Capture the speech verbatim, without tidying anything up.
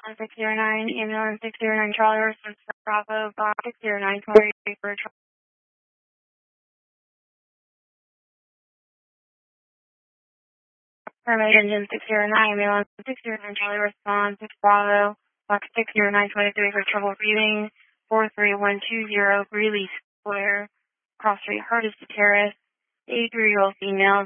six zero nine, ambulance six zero nine Charlie, response for Bravo, box six zero nine twenty for Charlie. Permit engine six zero nine, ambulance six zero nine Charlie, response six Bravo, box six zero nine twenty-three for trouble breathing, four three one two zero, Greeley Square, Cross Street, Hardesty Terrace, eighty-three-year-old female,